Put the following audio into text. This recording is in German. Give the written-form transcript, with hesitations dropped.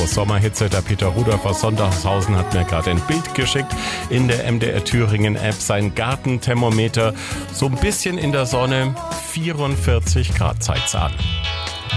Sommerhitze. Der Peter Rudolph aus Sondershausen hat mir gerade ein Bild geschickt in der MDR Thüringen App. Sein Gartenthermometer so ein bisschen in der Sonne, 44 Grad zeigt's an.